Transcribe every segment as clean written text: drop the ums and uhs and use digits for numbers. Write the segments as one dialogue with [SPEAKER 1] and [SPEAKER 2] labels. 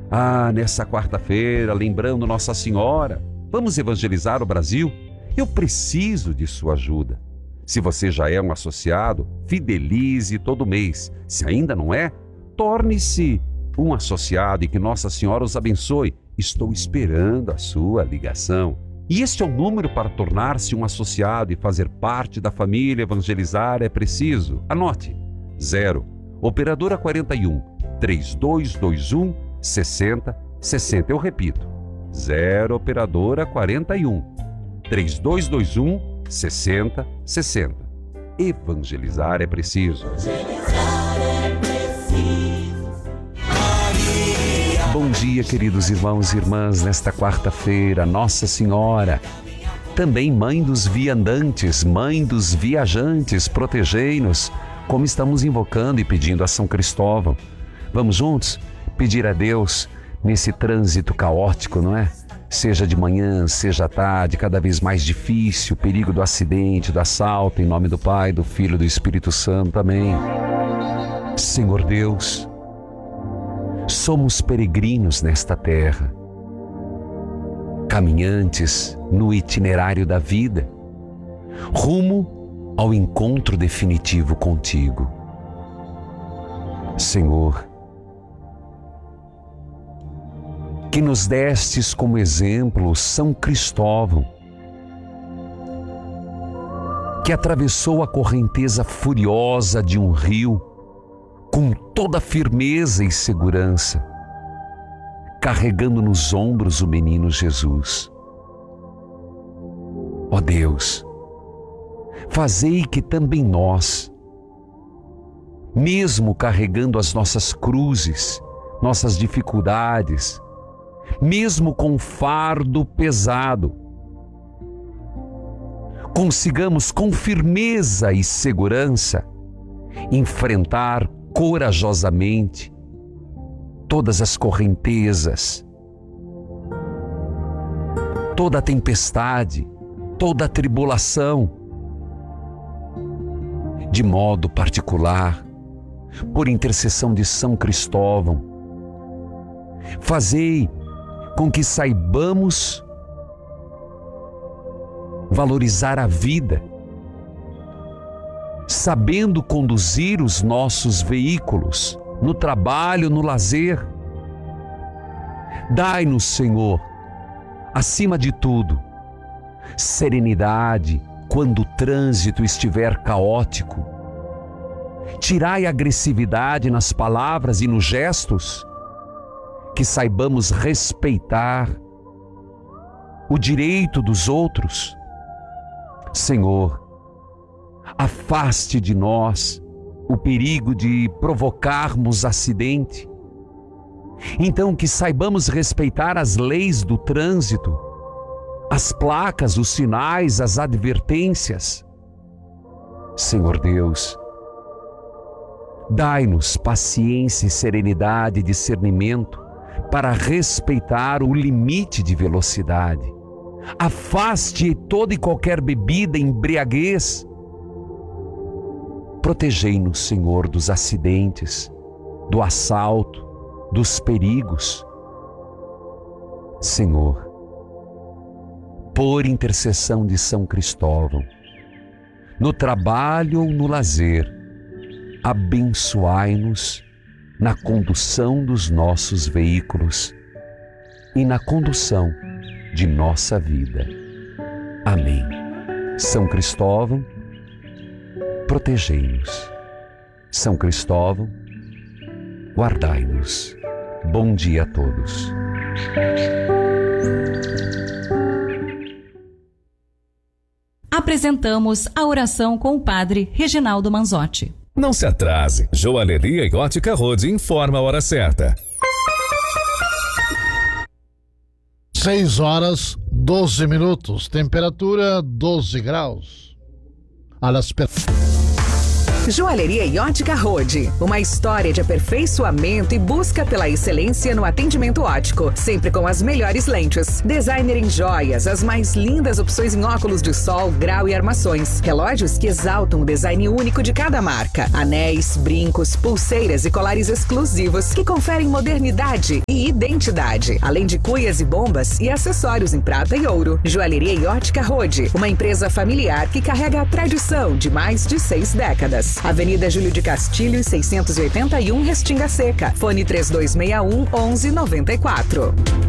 [SPEAKER 1] Nessa quarta-feira, lembrando Nossa Senhora, vamos evangelizar o Brasil? Eu preciso de sua ajuda. Se você já é um associado, fidelize todo mês. Se ainda não é, torne-se um associado e que Nossa Senhora os abençoe. Estou esperando a sua ligação. E este é o número para tornar-se um associado e fazer parte da família Evangelizar é Preciso. Anote: 0 Operadora 41 3221 6060. Eu repito: 0 Operadora 41 3221 6060. Evangelizar é preciso. Bom dia, queridos irmãos e irmãs. Nesta quarta-feira, Nossa Senhora, também Mãe dos viandantes, Mãe dos viajantes, protegei-nos, como estamos invocando e pedindo a São Cristóvão. Vamos juntos pedir a Deus nesse trânsito caótico, não é? Seja de manhã, seja à tarde, cada vez mais difícil, o perigo do acidente, do assalto, em nome do Pai, do Filho e do Espírito Santo. Amém. Senhor Deus, somos peregrinos nesta terra, caminhantes no itinerário da vida, rumo ao encontro definitivo contigo. Senhor, que nos destes como exemplo São Cristóvão, que atravessou a correnteza furiosa de um rio com toda firmeza e segurança, carregando nos ombros o menino Jesus. Ó Deus, fazei que também nós, mesmo carregando as nossas cruzes, nossas dificuldades, mesmo com fardo pesado, consigamos com firmeza e segurança enfrentar corajosamente todas as correntezas, toda a tempestade, toda a tribulação. De modo particular, por intercessão de São Cristóvão, fazei com que saibamos valorizar a vida, sabendo conduzir os nossos veículos no trabalho, no lazer. Dai-nos, Senhor, acima de tudo, serenidade quando o trânsito estiver caótico. Tirai a agressividade nas palavras e nos gestos, que saibamos respeitar o direito dos outros. Senhor, afaste de nós o perigo de provocarmos acidente. Então, que saibamos respeitar as leis do trânsito, as placas, os sinais, as advertências. Senhor Deus, dai-nos paciência e serenidade e discernimento para respeitar o limite de velocidade. Afaste toda e qualquer bebida, embriaguez. Protegei-nos, Senhor, dos acidentes, do assalto, dos perigos. Senhor, por intercessão de São Cristóvão, no trabalho ou no lazer, abençoai-nos na condução dos nossos veículos e na condução de nossa vida. Amém. São Cristóvão, protegei-nos. São Cristóvão, guardai-nos. Bom dia a todos.
[SPEAKER 2] Apresentamos a oração com o Padre Reginaldo Manzotti.
[SPEAKER 3] Não se atrase. Joalheria e Ótica Rode informa a hora certa.
[SPEAKER 4] 6h12, temperatura 12 graus. Joalheria e Ótica Rode. Uma história de aperfeiçoamento e busca pela excelência no atendimento óptico. Sempre com as melhores lentes. Designer em joias, as mais lindas opções em óculos de sol, grau e armações. Relógios que exaltam o design único de cada marca. Anéis, brincos, pulseiras e colares exclusivos que conferem modernidade e identidade. Além de cuias e bombas e acessórios em prata e ouro. Joalheria e Ótica Rode. Uma empresa familiar que carrega a tradição de mais de 6 décadas. Avenida Júlio de Castilho, 681, Restinga Seca. Fone 3261-1194.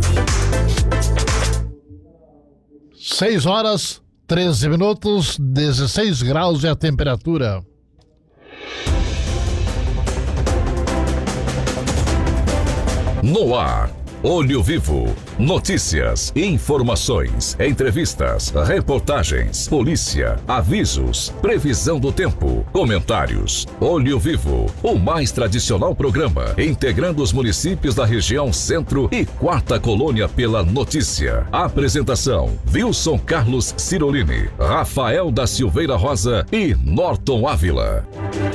[SPEAKER 5] 6h13, 16 graus é a temperatura.
[SPEAKER 3] No ar, Olho Vivo. Notícias, informações, entrevistas, reportagens, polícia, avisos, previsão do tempo, comentários. Olho Vivo, o mais tradicional programa integrando os municípios da região Centro e Quarta Colônia pela notícia. Apresentação: Wilson Carlos Cirolini, Rafael da Silveira Rosa e Norton Ávila.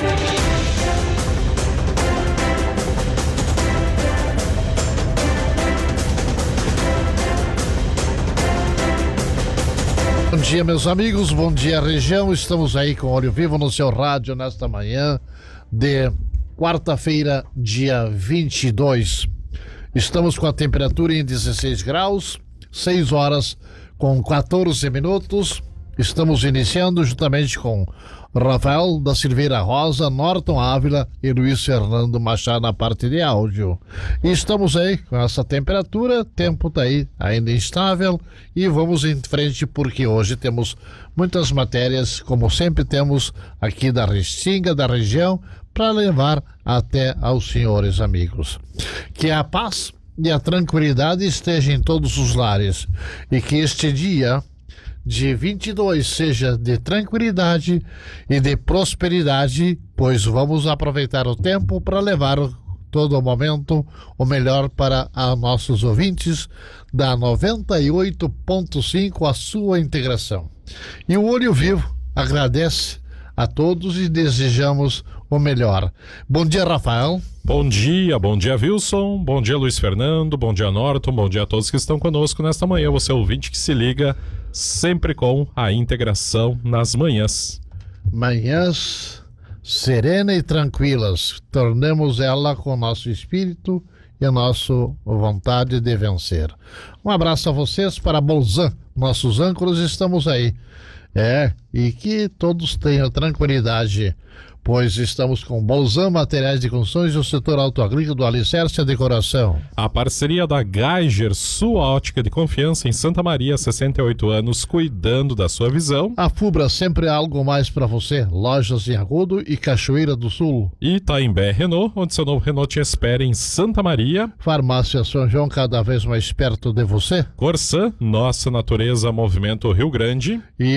[SPEAKER 5] Bom dia, meus amigos, bom dia, região. Estamos aí com Olho Vivo no seu rádio nesta manhã de quarta-feira, dia 22. Estamos com a temperatura em 16 graus, 6 horas com 14 minutos. Estamos iniciando juntamente com Rafael da Silveira Rosa, Norton Ávila e Luiz Fernando Machado na parte de áudio. E estamos aí com essa temperatura, tempo está aí ainda instável e vamos em frente porque hoje temos muitas matérias, como sempre temos aqui da Restinga, da região, para levar até aos senhores amigos. Que a paz e a tranquilidade estejam em todos os lares e que este dia de 22 seja de tranquilidade e de prosperidade, pois vamos aproveitar o tempo para levar todo o momento o melhor para nossos ouvintes da 98.5, a sua integração. E o Olho Vivo agradece a todos e desejamos o melhor. Bom dia, Rafael.
[SPEAKER 6] Bom dia Wilson, bom dia Luiz Fernando, bom dia Norton, bom dia a todos que estão conosco nesta manhã, você ouvinte que se liga sempre com a integração nas manhãs.
[SPEAKER 5] Manhãs serenas e tranquilas, tornemos ela com o nosso espírito e a nossa vontade de vencer. Um abraço a vocês, para Bolzan, nossos âncoras, estamos aí. E que todos tenham tranquilidade, pois estamos com Bolzan Materiais de Construções e o setor autoagrícola do Alicerce e Decoração.
[SPEAKER 6] A parceria da Geiger, sua ótica de confiança em Santa Maria, 68 anos, cuidando da sua visão.
[SPEAKER 5] A Fubra, sempre algo mais para você. Lojas em Arrudo e Cachoeira do Sul.
[SPEAKER 6] Itaimbé Renault, onde seu novo Renault te espera em Santa Maria.
[SPEAKER 5] Farmácia São João, cada vez mais perto de você.
[SPEAKER 6] Corsã, nossa natureza, movimento Rio Grande.
[SPEAKER 5] E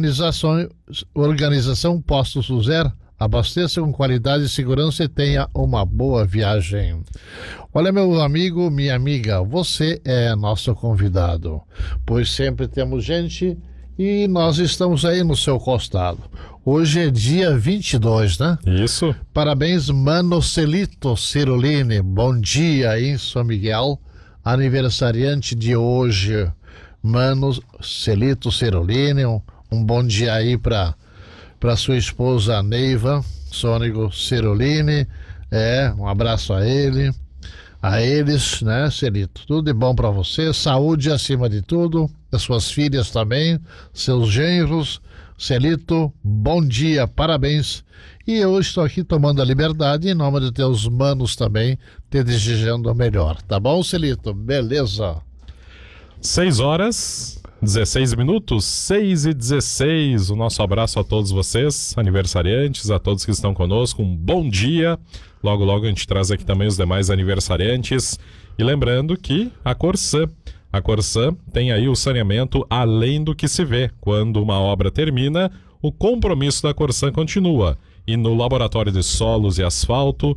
[SPEAKER 5] Organização Postos Suzer. Abasteça com qualidade e segurança e tenha uma boa viagem. Olha, meu amigo, minha amiga, você é nosso convidado, pois sempre temos gente e nós estamos aí no seu costado. Hoje é dia 22, né?
[SPEAKER 6] Isso.
[SPEAKER 5] Parabéns, Mano Celito Cirolini. Bom dia em São Miguel, aniversariante de hoje. Mano Celito Cirolini, um bom dia aí para sua esposa Neiva Sônico Cirolini, um abraço a ele, a eles, né, Celito? Tudo de bom para você, saúde acima de tudo, as suas filhas também, seus genros. Celito, bom dia, parabéns. E eu estou aqui tomando a liberdade em nome de teus manos também, te desejando o melhor, tá bom, Celito? Beleza.
[SPEAKER 6] 6 horas 16 minutos, 6h16. O nosso abraço a todos vocês, aniversariantes, a todos que estão conosco. Um bom dia. Logo, logo a gente traz aqui também os demais aniversariantes. E lembrando que a Corsã tem aí o saneamento além do que se vê. Quando uma obra termina, o compromisso da Corsã continua. E no Laboratório de Solos e Asfalto,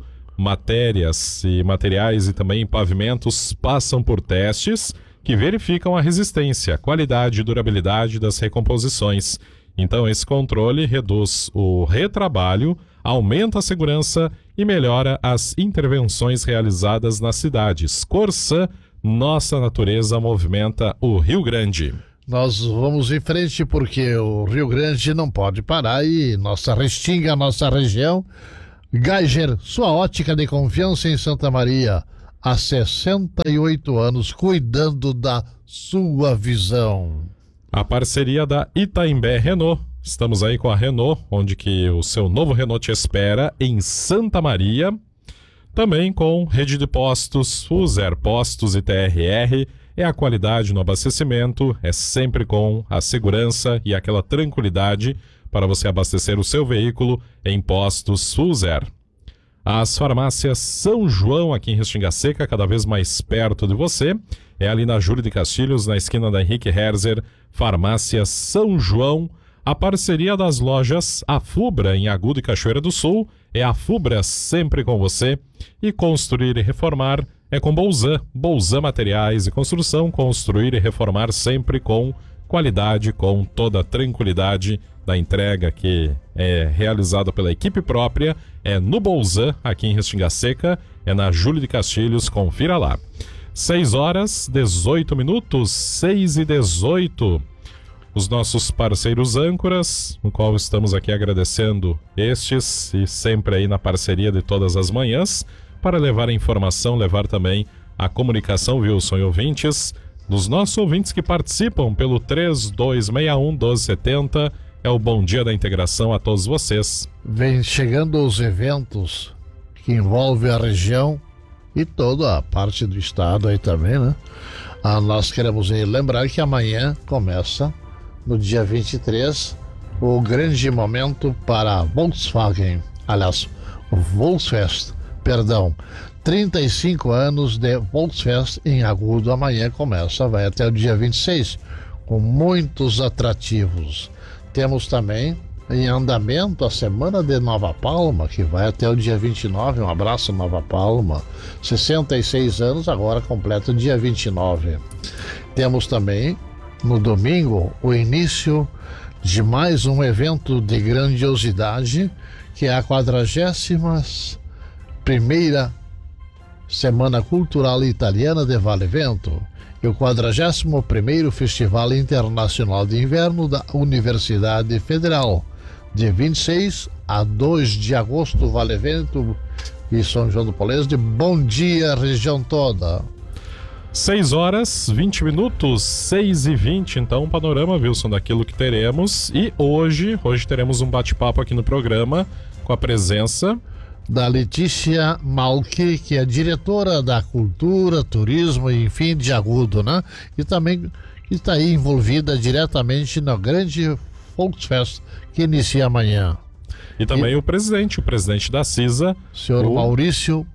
[SPEAKER 6] materiais e também pavimentos passam por testes que verificam a resistência, qualidade e durabilidade das recomposições. Então, esse controle reduz o retrabalho, aumenta a segurança e melhora as intervenções realizadas nas cidades. Corsã, nossa natureza movimenta o Rio Grande.
[SPEAKER 5] Nós vamos em frente porque o Rio Grande não pode parar e nossa Restinga, nossa região. Geiger, sua ótica de confiança em Santa Maria, há 68 anos, cuidando da sua visão.
[SPEAKER 6] A parceria da Itaimbé Renault. Estamos aí com a Renault, onde que o seu novo Renault te espera em Santa Maria. Também com rede de postos, User Postos e TRR. É a qualidade no abastecimento, é sempre com a segurança e aquela tranquilidade para você abastecer o seu veículo em postos User. As farmácias São João, aqui em Restinga Seca, cada vez mais perto de você. É ali na Júlio de Castilhos, na esquina da Henrique Herzer, Farmácia São João. A parceria das lojas Afubra, em Agudo e Cachoeira do Sul. É a Afubra sempre com você. E construir e reformar é com Bolzan. Bolzan Materiais e Construção. Construir e reformar sempre com qualidade, com toda a tranquilidade da entrega que é realizada pela equipe própria. É no Bolzan, aqui em Restinga Seca. É na Júlio de Castilhos, confira lá. 6 horas, 18 minutos, 6 e 18. Os nossos parceiros âncoras, no qual estamos aqui agradecendo estes e sempre aí na parceria de todas as manhãs, para levar a informação, levar também a comunicação, Wilson, e ouvintes, dos nossos ouvintes que participam pelo 3261-1270, é o Bom Dia da Integração a todos vocês.
[SPEAKER 5] Vem chegando os eventos que envolvem a região e toda a parte do estado aí também, né? Nós queremos lembrar que amanhã começa, no dia 23, o grande momento para a Volkswagen, aliás, o Volksfest, perdão, 35 anos de Volksfest em Agudo. Amanhã começa, vai até o dia 26, com muitos atrativos. Temos também em andamento a Semana de Nova Palma, que vai até o dia 29, um abraço Nova Palma, 66 anos, agora completa o dia 29. Temos também, no domingo, o início de mais um evento de grandiosidade, que é a 41ª Semana Cultural Italiana de Vale Vento e o 41º Festival Internacional de Inverno da Universidade Federal, de 26 a 2 de agosto, Vale Vento e São João do Polesde. Bom dia, região toda.
[SPEAKER 6] 6 horas, 20 minutos, 6 e 20, então, um panorama, Wilson, daquilo que teremos. E hoje teremos um bate-papo aqui no programa com a presença
[SPEAKER 5] da Letícia Malki, que é diretora da Cultura, Turismo e, enfim, de Agudo, né? E também está aí envolvida diretamente no grande Volksfest que inicia amanhã.
[SPEAKER 6] E também o presidente da CISA,
[SPEAKER 5] senhor Maurício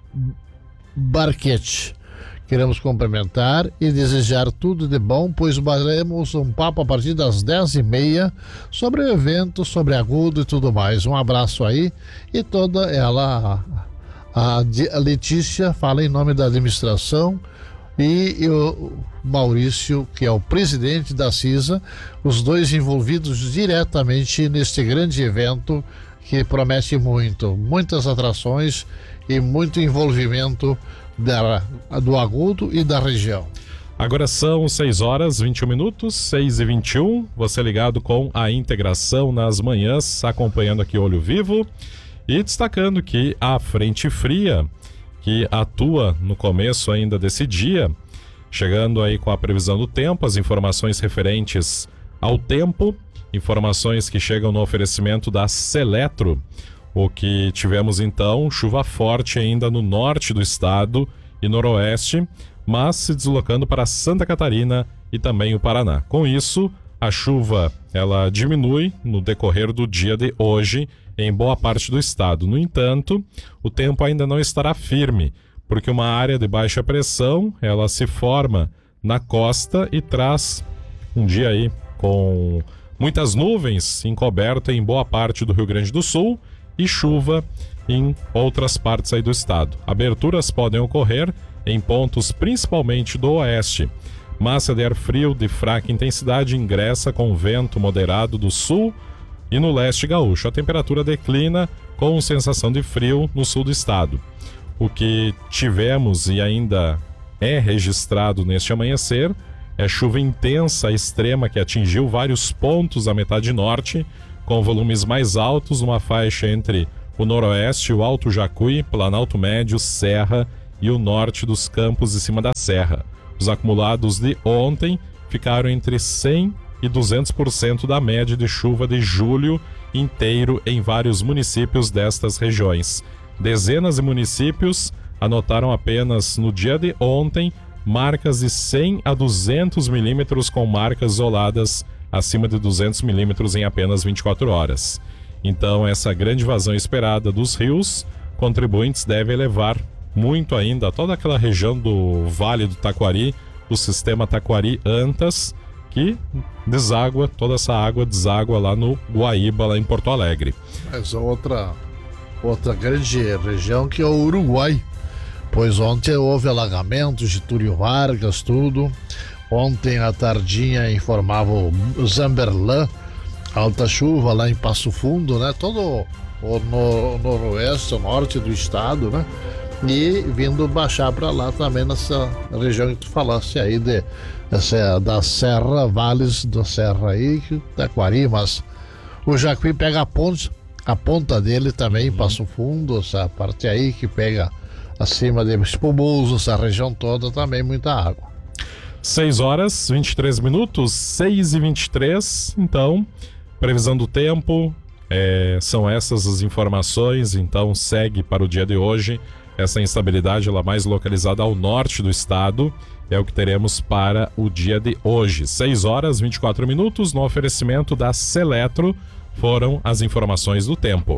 [SPEAKER 5] Barquete. Queremos cumprimentar e desejar tudo de bom, pois faremos um papo a partir das 10h30 sobre o evento, sobre Agudo e tudo mais. Um abraço aí. E toda ela, a Letícia, fala em nome da administração, e o Maurício, que é o presidente da CISA, os dois envolvidos diretamente neste grande evento que promete muitas atrações e muito envolvimento do Agudo e da região.
[SPEAKER 6] Agora são 6 horas, 21 minutos, 6 e 21. Você ligado com a integração nas manhãs, acompanhando aqui Olho Vivo e destacando que a frente fria, que atua no começo ainda desse dia, chegando aí com a previsão do tempo, as informações referentes ao tempo, informações que chegam no oferecimento da Seletro. O que tivemos então, chuva forte ainda no norte do estado e noroeste, mas se deslocando para Santa Catarina e também o Paraná. Com isso, a chuva ela diminui no decorrer do dia de hoje em boa parte do estado. No entanto, o tempo ainda não estará firme, porque uma área de baixa pressão ela se forma na costa e traz um dia aí com muitas nuvens encoberto em boa parte do Rio Grande do Sul e chuva em outras partes aí do estado. Aberturas podem ocorrer em pontos principalmente do oeste. Massa de ar frio de fraca intensidade ingressa com vento moderado do sul e no leste gaúcho. A temperatura declina com sensação de frio no sul do estado. O que tivemos e ainda é registrado neste amanhecer é chuva intensa extrema que atingiu vários pontos da metade norte, com volumes mais altos numa faixa entre o noroeste, o Alto Jacuí, Planalto Médio, Serra e o norte dos campos de cima da serra. Os acumulados de ontem ficaram entre 100% e 200% da média de chuva de julho inteiro em vários municípios destas regiões. Dezenas de municípios anotaram apenas no dia de ontem marcas de 100 a 200 milímetros, com marcas isoladas acima de 200 milímetros em apenas 24 horas. Então, essa grande vazão esperada dos rios contribuintes deve elevar muito ainda toda aquela região do Vale do Taquari, o sistema Taquari-Antas, que deságua, toda essa água deságua lá no Guaíba, lá em Porto Alegre.
[SPEAKER 5] Mas outra grande região que é o Uruguai, pois ontem houve alagamentos, Getúlio Vargas, tudo. Ontem à tardinha informava o Zamberlan, alta chuva lá em Passo Fundo, né? Todo o noroeste, o norte do estado, né? E vindo baixar para lá também nessa região que tu falasse aí da Serra, Vales da Serra aí, Taquari, mas o Jacuí pega a ponta dele também, Passo Fundo, essa parte aí que pega acima de Espumoso, essa região toda também, muita água.
[SPEAKER 6] 6 horas, 23 minutos, 6h23, então, previsão do tempo, são essas as informações, então segue para o dia de hoje. Essa instabilidade, ela mais localizada ao norte do estado, é o que teremos para o dia de hoje. 6 horas, 24 minutos, no oferecimento da Seletro, foram as informações do tempo.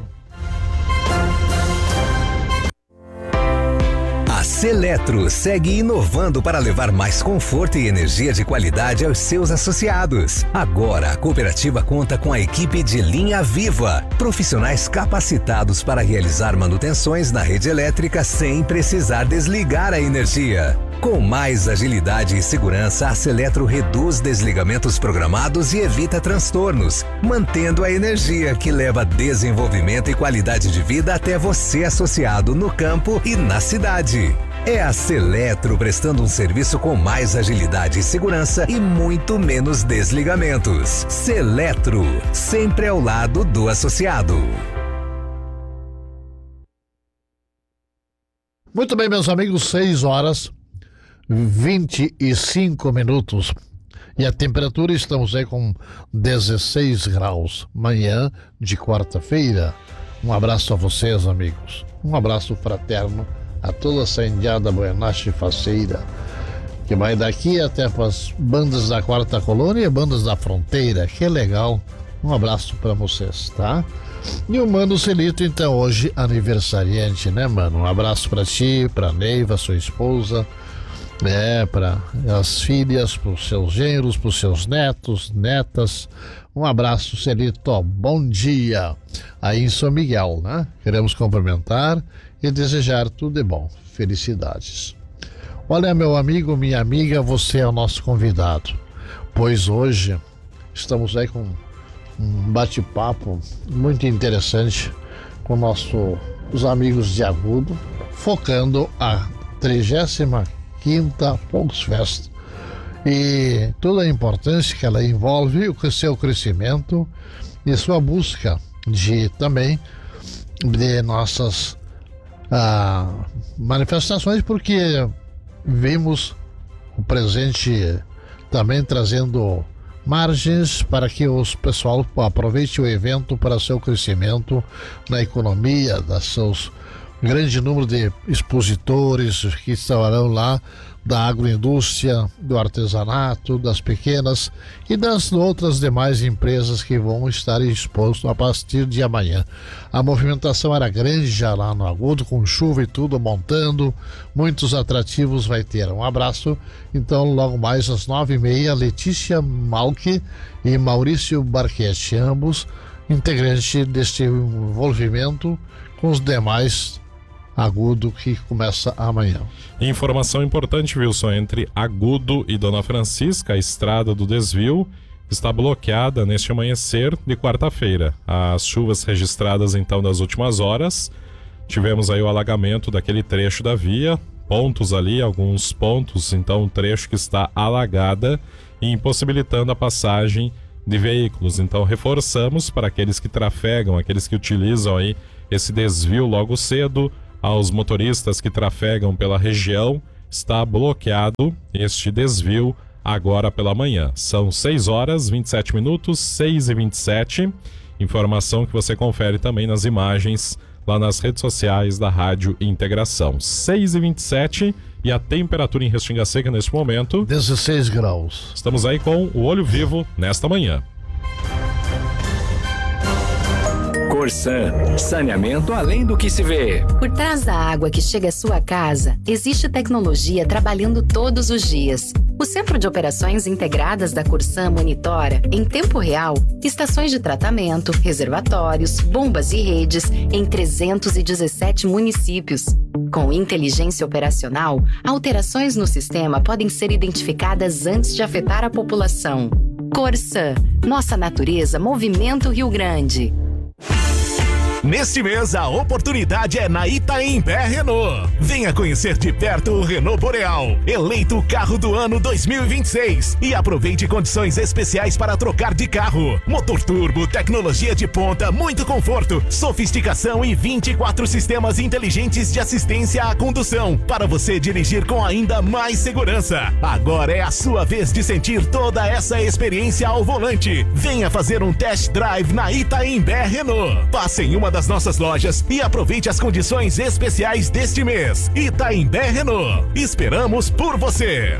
[SPEAKER 7] A Seletro segue inovando para levar mais conforto e energia de qualidade aos seus associados. Agora, a cooperativa conta com a equipe de linha viva, profissionais capacitados para realizar manutenções na rede elétrica sem precisar desligar a energia. Com mais agilidade e segurança, a Seletro reduz desligamentos programados e evita transtornos, mantendo a energia que leva desenvolvimento e qualidade de vida até você, associado no campo e na cidade. É a Seletro prestando um serviço com mais agilidade e segurança e muito menos desligamentos. Seletro, sempre ao lado do associado.
[SPEAKER 5] Muito bem, meus amigos, 6 horas 25 minutos. E a temperatura, estamos aí com 16 graus. Manhã de quarta-feira. Um abraço a vocês, amigos. Um abraço fraterno a toda essa indiada buenache faceira, que vai daqui até para as bandas da Quarta Colônia e bandas da Fronteira. Que legal. Um abraço para vocês, tá? E o Mano Celito, então, hoje aniversariante, né, mano? Um abraço para ti, para Neiva, sua esposa, para as filhas, para os seus genros, para os seus netos, netas. Um abraço, Celito. Bom dia aí em São Miguel, né? Queremos cumprimentar e desejar tudo de bom. Felicidades. Olha, meu amigo, minha amiga, você é o nosso convidado, pois hoje estamos aí com um bate-papo muito interessante com os amigos de Agudo, focando a 35ª Volksfest e toda a importância que ela envolve, o seu crescimento e sua busca de nossas manifestações, porque vimos o presente também trazendo margens para que o pessoal aproveite o evento para seu crescimento na economia, seus grande número de expositores que estarão lá, da agroindústria, do artesanato, das pequenas e das outras demais empresas que vão estar expostos a partir de amanhã. A movimentação era grande já lá no Agudo, com chuva e tudo, montando, muitos atrativos vai ter. Um abraço, então, logo mais às 9h30, Letícia Malque e Maurício Barquete, ambos integrantes deste envolvimento com os demais Agudo, que começa amanhã.
[SPEAKER 6] Informação importante, Wilson, entre Agudo e Dona Francisca, a estrada do desvio está bloqueada neste amanhecer de quarta-feira. As chuvas registradas então das últimas horas, tivemos aí o alagamento daquele trecho da via, pontos ali, alguns pontos, então um trecho que está alagada e impossibilitando a passagem de veículos. Então reforçamos para aqueles que trafegam, aqueles que utilizam aí esse desvio logo cedo, aos motoristas que trafegam pela região, está bloqueado este desvio agora pela manhã. São 6 horas, 27 minutos, 6h27. Informação que você confere também nas imagens lá nas redes sociais da Rádio Integração. 6h27 e a temperatura em Restinga Seca neste momento...
[SPEAKER 5] 16 graus.
[SPEAKER 6] Estamos aí com o Olho Vivo nesta manhã.
[SPEAKER 8] Corsan, saneamento além do que se vê.
[SPEAKER 9] Por trás da água que chega à sua casa, existe tecnologia trabalhando todos os dias. O Centro de Operações Integradas da Corsan monitora, em tempo real, estações de tratamento, reservatórios, bombas e redes em 317 municípios. Com inteligência operacional, alterações no sistema podem ser identificadas antes de afetar a população. Corsan, nossa natureza movimenta o Rio Grande.
[SPEAKER 10] Neste mês, a oportunidade é na Itaimbé Renault. Venha conhecer de perto o Renault Boreal, eleito o carro do ano 2026. E aproveite condições especiais para trocar de carro. Motor turbo, tecnologia de ponta, muito conforto, sofisticação e 24 sistemas inteligentes de assistência à condução, para você dirigir com ainda mais segurança. Agora é a sua vez de sentir toda essa experiência ao volante. Venha fazer um test drive na Itaimbé Renault. Passe em uma das nossas lojas e aproveite as condições especiais deste mês. Itaimbé Renault. Esperamos por você.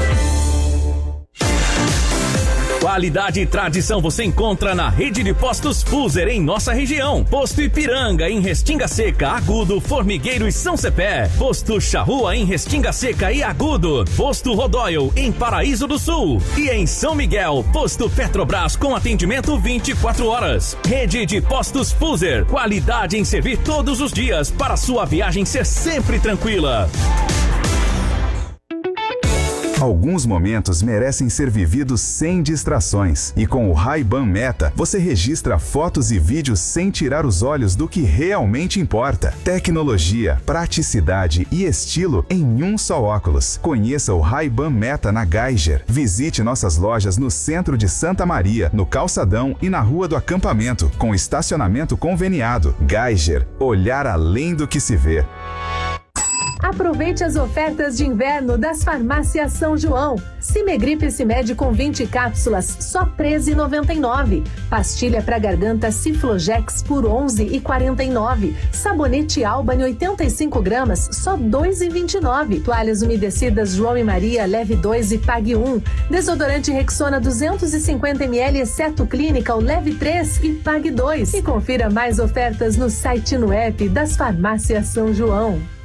[SPEAKER 8] Qualidade e tradição você encontra na rede de postos Fuser em nossa região. Posto Ipiranga em Restinga Seca, Agudo, Formigueiro e São Cepé. Posto Charrua em Restinga Seca e Agudo. Posto Rodóio em Paraíso do Sul. E em São Miguel, Posto Petrobras com atendimento 24 horas. Rede de postos Fuser. Qualidade em servir todos os dias para sua viagem ser sempre tranquila.
[SPEAKER 11] Alguns momentos merecem ser vividos sem distrações. E com o Ray-Ban Meta, você registra fotos e vídeos sem tirar os olhos do que realmente importa. Tecnologia, praticidade e estilo em um só óculos. Conheça o Ray-Ban Meta na Geiger. Visite nossas lojas no centro de Santa Maria, no Calçadão e na Rua do Acampamento, com estacionamento conveniado. Geiger, olhar além do que se vê.
[SPEAKER 12] Aproveite as ofertas de inverno das farmácias São João. Cimegripe Cimed com 20 cápsulas, só R$ 13,99. Pastilha para garganta Ciflogex por R$ 11,49. Sabonete Albany 85 gramas, só R$ 2,29. Toalhas umedecidas João e Maria, leve 2 e pague 1. Desodorante Rexona 250 ml, exceto Clínica, leve 3 e pague 2. E confira mais ofertas no site e no app das farmácias São João.